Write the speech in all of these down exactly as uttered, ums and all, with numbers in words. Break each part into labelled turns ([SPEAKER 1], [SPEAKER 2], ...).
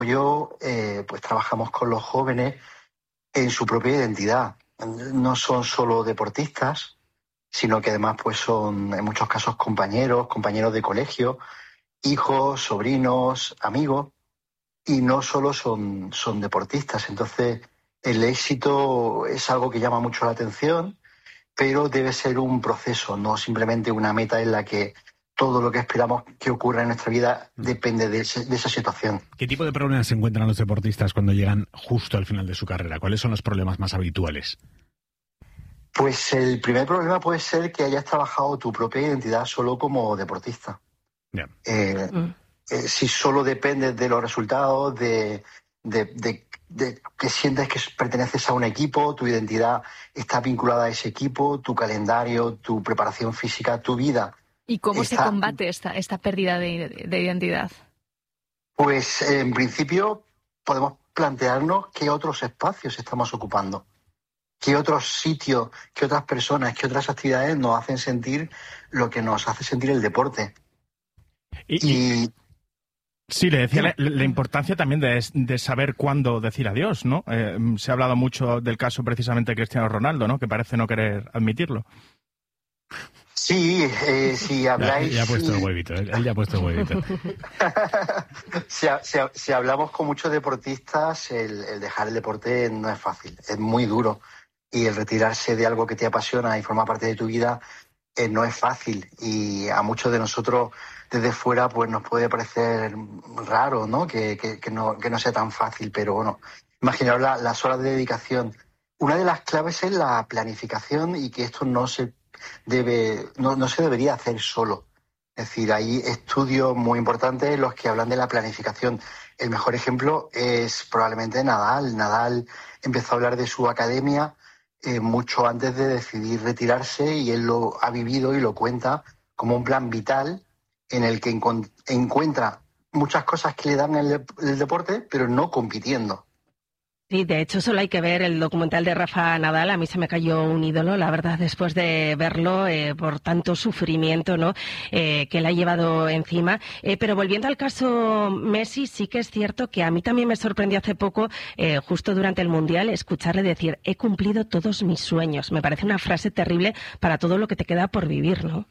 [SPEAKER 1] yo, eh, pues trabajamos con los jóvenes en su propia identidad. No son solo deportistas, sino que además pues son en muchos casos compañeros, compañeros de colegio, hijos, sobrinos, amigos, y no solo son, son deportistas. Entonces, el éxito es algo que llama mucho la atención, pero debe ser un proceso, no simplemente una meta en la que todo lo que esperamos que ocurra en nuestra vida depende de, ese, de esa situación.
[SPEAKER 2] ¿Qué tipo de problemas se encuentran los deportistas cuando llegan justo al final de su carrera? ¿Cuáles son los problemas más habituales?
[SPEAKER 1] Pues el primer problema puede ser que hayas trabajado tu propia identidad solo como deportista.
[SPEAKER 2] Yeah.
[SPEAKER 1] Eh, mm. eh, si solo dependes de los resultados, de, de, de, de que sientes que perteneces a un equipo, tu identidad está vinculada a ese equipo, tu calendario, tu preparación física, tu vida.
[SPEAKER 3] ¿Y cómo
[SPEAKER 1] está,
[SPEAKER 3] se combate esta, esta pérdida de, de identidad?
[SPEAKER 1] Pues en principio podemos plantearnos qué otros espacios estamos ocupando, qué otros sitios, qué otras personas, qué otras actividades nos hacen sentir lo que nos hace sentir el deporte.
[SPEAKER 4] Y, y sí, le decía la, la importancia también de, de saber cuándo decir adiós, ¿no? Eh, se ha hablado mucho del caso precisamente de Cristiano Ronaldo, ¿no? Que parece no querer admitirlo.
[SPEAKER 1] Sí, eh, si habláis...
[SPEAKER 2] Ya, ya ha puesto el huevito, él ya ha puesto el huevito.
[SPEAKER 1] si, si, si hablamos con muchos deportistas, el, el dejar el deporte no es fácil, es muy duro. Y el retirarse de algo que te apasiona y forma parte de tu vida eh, no es fácil. Y a muchos de nosotros desde fuera pues nos puede parecer raro, ¿no? Que, que, que, no, que no sea tan fácil, pero bueno, imaginaos la, las horas de dedicación. Una de las claves es la planificación y que esto no se debe, no, no se debería hacer solo. Es decir, hay estudios muy importantes los que hablan de la planificación. El mejor ejemplo es probablemente Nadal. Nadal empezó a hablar de su academia eh, mucho antes de decidir retirarse y él lo ha vivido y lo cuenta como un plan vital en el que encont- encuentra muchas cosas que le dan el, el deporte, pero no compitiendo.
[SPEAKER 5] Sí, de hecho solo hay que ver el documental de Rafa Nadal. A mí se me cayó un ídolo, la verdad, después de verlo, eh, por tanto sufrimiento, ¿no? Eh, que le ha llevado encima. Eh, pero volviendo al caso Messi, sí que es cierto que a mí también me sorprendió hace poco, eh, justo durante el Mundial, escucharle decir: he cumplido todos mis sueños. Me parece una frase terrible para todo lo que te queda por vivir, ¿no?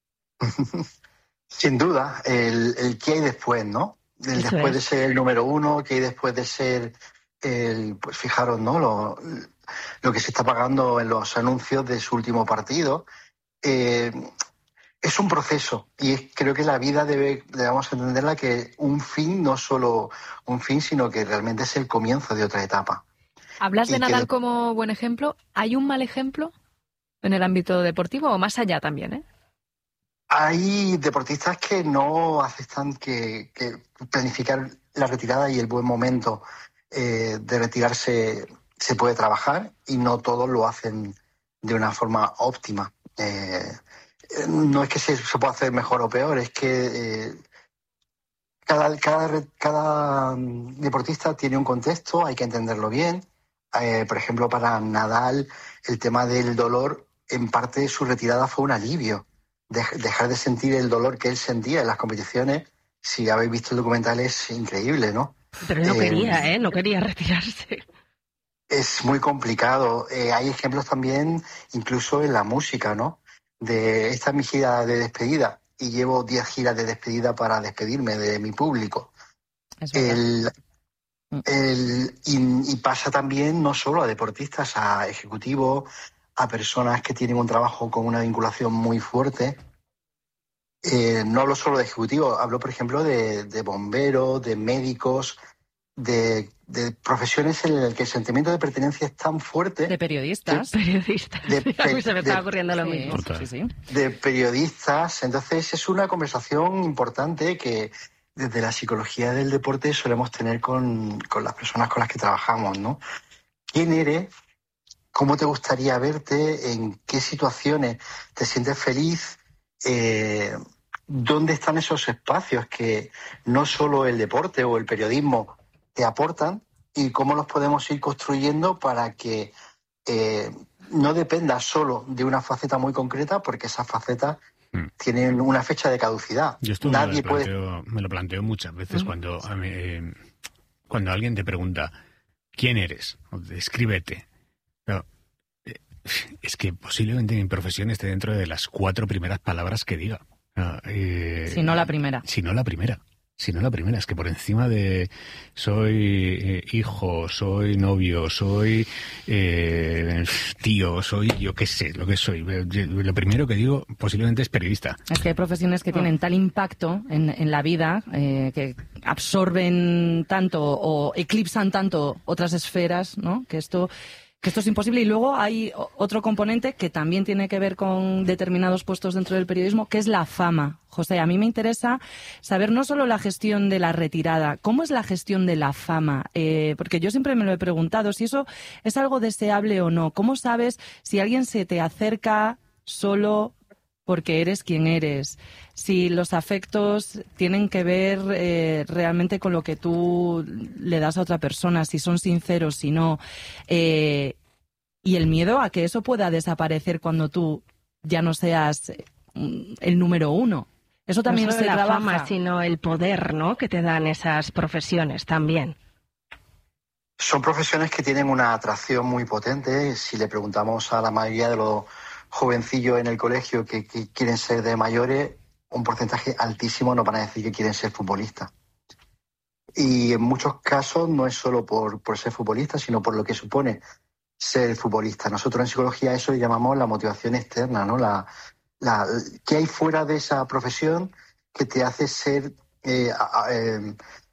[SPEAKER 1] Sin duda, el, el qué hay después, ¿no? El
[SPEAKER 5] Eso
[SPEAKER 1] después
[SPEAKER 5] es.
[SPEAKER 1] de ser el número uno, qué hay después de ser... El, pues fijaros, ¿no? Lo, lo que se está pagando en los anuncios de su último partido. Eh, es un proceso y es, creo que la vida debe, debemos entenderla que un fin, no solo un fin, sino que realmente es el comienzo de otra etapa.
[SPEAKER 3] Hablas de
[SPEAKER 1] y
[SPEAKER 3] Nadal
[SPEAKER 1] que...
[SPEAKER 3] como buen ejemplo. ¿Hay un mal ejemplo en el ámbito deportivo o más allá también, eh?
[SPEAKER 1] Hay deportistas que no aceptan que, que planificar la retirada y el buen momento Eh, de retirarse se puede trabajar y no todos lo hacen de una forma óptima. Eh, no es que se, se pueda hacer mejor o peor, es que eh, cada, cada, cada deportista tiene un contexto, hay que entenderlo bien. Eh, por ejemplo, para Nadal, el tema del dolor, en parte su retirada fue un alivio. De, dejar de sentir el dolor que él sentía en las competiciones, si habéis visto el documental, es increíble, ¿no?
[SPEAKER 5] Pero no
[SPEAKER 1] Eh,
[SPEAKER 5] quería, ¿eh? No quería retirarse.
[SPEAKER 1] Es muy complicado. Eh, hay ejemplos también, incluso en la música, ¿no? De esta es mi gira de despedida y llevo diez giras de despedida para despedirme de mi público.
[SPEAKER 6] Es
[SPEAKER 1] el, el, y, y pasa también no solo a deportistas, a ejecutivos, a personas que tienen un trabajo con una vinculación muy fuerte. Eh, no hablo solo de ejecutivos, hablo, por ejemplo, de, de bomberos, de médicos, de, de profesiones en las que el sentimiento de pertenencia es tan fuerte.
[SPEAKER 6] De periodistas.
[SPEAKER 5] De periodistas.
[SPEAKER 1] De,
[SPEAKER 5] Sí, a mí se me
[SPEAKER 1] de,
[SPEAKER 5] estaba ocurriendo lo
[SPEAKER 6] Sí,
[SPEAKER 5] mismo.
[SPEAKER 6] sí, sí.
[SPEAKER 1] de periodistas. Entonces es una conversación importante que desde la psicología del deporte solemos tener con, con las personas con las que trabajamos, ¿no? ¿Quién eres? ¿Cómo te gustaría verte? ¿En qué situaciones te sientes feliz? Eh, ¿Dónde están esos espacios que no solo el deporte o el periodismo te aportan? ¿Y cómo los podemos ir construyendo para que eh, no dependa solo de una faceta muy concreta? Porque esas facetas mm. tienen una fecha de caducidad.
[SPEAKER 2] Yo esto
[SPEAKER 1] Nadie
[SPEAKER 2] me, lo planteo,
[SPEAKER 1] puede...
[SPEAKER 2] me lo planteo muchas veces uh-huh. cuando a mí, eh, cuando alguien te pregunta ¿quién eres? O descríbete. No, es que posiblemente mi profesión esté dentro de las cuatro primeras palabras que diga. No, eh,
[SPEAKER 3] si no la primera.
[SPEAKER 2] Si no la primera. Si no la primera. Es que por encima de soy eh, hijo, soy novio, soy eh, tío, soy yo qué sé, lo que soy. Lo primero que digo posiblemente es periodista.
[SPEAKER 3] Es que hay profesiones que tienen tal impacto en, en la vida, eh, que absorben tanto o eclipsan tanto otras esferas, ¿no? Que esto... que esto es imposible. Y luego hay otro componente que también tiene que ver con determinados puestos dentro del periodismo, que es la fama. José, a mí me interesa saber no solo la gestión de la retirada, ¿cómo es la gestión de la fama? Eh, porque yo siempre me lo he preguntado, si eso es algo deseable o no. ¿Cómo sabes si alguien se te acerca solo porque eres quien eres? Si los afectos tienen que ver eh, realmente con lo que tú le das a otra persona, si son sinceros, si no. Eh, y el miedo a que eso pueda desaparecer cuando tú ya no seas el número uno. Eso también
[SPEAKER 5] no
[SPEAKER 3] se
[SPEAKER 5] solo la
[SPEAKER 3] trabaja.
[SPEAKER 5] fama, sino el poder, ¿no?, que te dan esas profesiones también.
[SPEAKER 1] Son profesiones que tienen una atracción muy potente. Si le preguntamos a la mayoría de los jovencillos en el colegio que, que quieren ser de mayores, un porcentaje altísimo nos van a decir que quieren ser futbolistas. Y en muchos casos no es solo por, por ser futbolista, sino por lo que supone ser futbolista. Nosotros en psicología eso le llamamos la motivación externa, ¿no? La, la, ¿qué hay fuera de esa profesión que te hace ser eh, eh,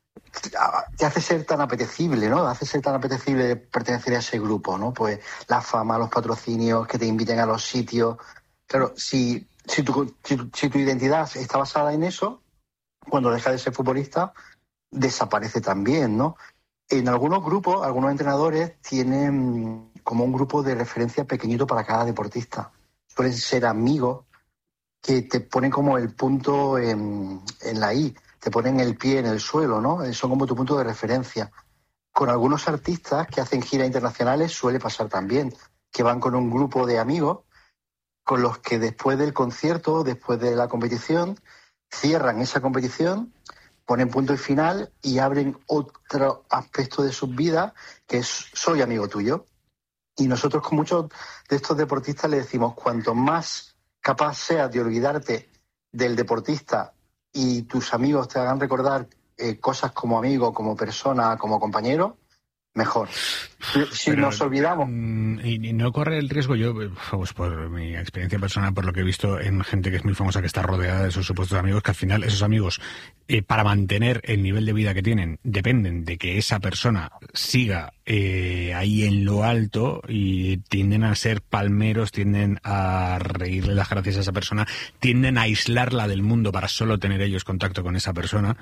[SPEAKER 1] te hace ser tan apetecible, ¿no? Hace ser tan apetecible pertenecer a ese grupo, ¿no? Pues la fama, los patrocinios, que te inviten a los sitios. Claro, si, si, tu, si, si tu identidad está basada en eso, cuando dejas de ser futbolista, desaparece también, ¿no? En algunos grupos, algunos entrenadores tienen como un grupo de referencia pequeñito para cada deportista. Suelen ser amigos que te ponen como el punto en, en la I, te ponen el pie en el suelo, ¿no? Son como tu punto de referencia. Con algunos artistas que hacen giras internacionales suele pasar también, que van con un grupo de amigos con los que después del concierto, después de la competición, cierran esa competición, ponen punto y final y abren otro aspecto de sus vidas, que es soy amigo tuyo. Y nosotros con muchos de estos deportistas le decimos, cuanto más capaz seas de olvidarte del deportista y tus amigos te hagan recordar eh, cosas como amigo, como persona, como compañero, mejor. Si
[SPEAKER 2] Pero,
[SPEAKER 1] nos olvidamos...
[SPEAKER 2] Y no corre el riesgo, yo, pues por mi experiencia personal, por lo que he visto en gente que es muy famosa, que está rodeada de esos supuestos amigos, que al final esos amigos, eh, para mantener el nivel de vida que tienen, dependen de que esa persona siga eh, ahí en lo alto, y tienden a ser palmeros, tienden a reírle las gracias a esa persona, tienden a aislarla del mundo para solo tener ellos contacto con esa persona.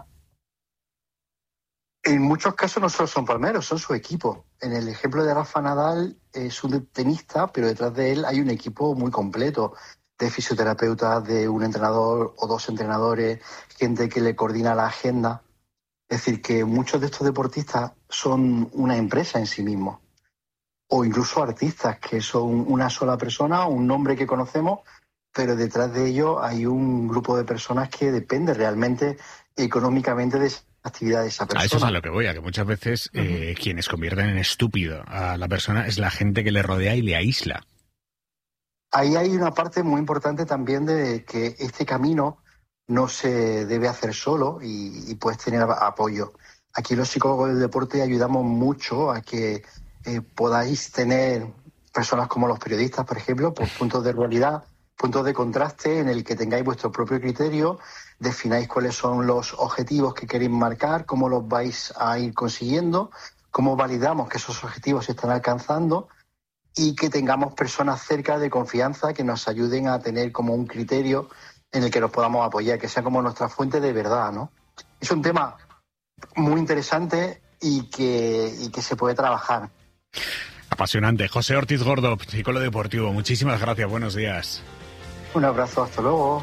[SPEAKER 1] En muchos casos no solo son palmeros, son su equipo. En el ejemplo de Rafa Nadal es un tenista, pero detrás de él hay un equipo muy completo de fisioterapeutas, de un entrenador o dos entrenadores, gente que le coordina la agenda. Es decir, que muchos de estos deportistas son una empresa en sí mismos. O incluso artistas que son una sola persona, un nombre que conocemos, pero detrás de ello hay un grupo de personas que depende realmente económicamente de esa actividad de esa persona.
[SPEAKER 2] A eso es a lo que voy, a que muchas veces uh-huh. eh, quienes convierten en estúpido a la persona es la gente que le rodea y le aísla.
[SPEAKER 1] Ahí hay una parte muy importante también de que este camino no se debe hacer solo y, y puedes tener apoyo. Aquí los psicólogos del deporte ayudamos mucho a que eh, podáis tener personas como los periodistas, por ejemplo, por puntos de realidad, puntos de contraste en el que tengáis vuestro propio criterio, defináis cuáles son los objetivos que queréis marcar, cómo los vais a ir consiguiendo, cómo validamos que esos objetivos se están alcanzando y que tengamos personas cerca de confianza que nos ayuden a tener como un criterio en el que nos podamos apoyar, que sea como nuestra fuente de verdad, ¿no? Es un tema muy interesante y que, y que se puede trabajar.
[SPEAKER 2] Apasionante. José Ortiz Gordo, psicólogo deportivo. Muchísimas gracias. Buenos días.
[SPEAKER 1] Un abrazo. Hasta luego.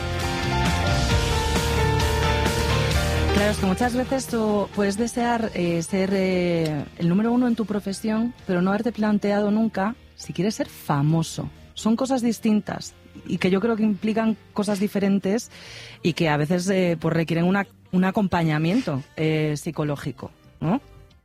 [SPEAKER 3] Claro, es que muchas veces tú puedes desear eh, ser eh, el número uno en tu profesión, pero no haberte planteado nunca si quieres ser famoso. Son cosas distintas y que yo creo que implican cosas diferentes y que a veces eh, pues requieren una, un acompañamiento eh, psicológico. ¿no?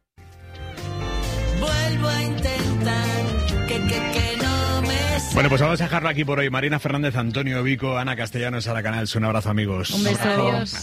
[SPEAKER 6] Vuelvo a intentar que, que, que no me...
[SPEAKER 2] Bueno, pues vamos a dejarlo aquí por hoy. Marina Fernández, Antonio Vico, Ana Castellanos, a la Canal. Un abrazo, amigos.
[SPEAKER 3] Un beso.
[SPEAKER 5] Adiós.